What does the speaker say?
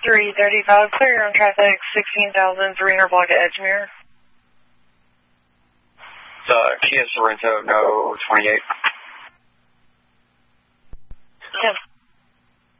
335, clear your own traffic, 16,000, 300 block at Edgemere. Kia Sorrento, no 28. Yes.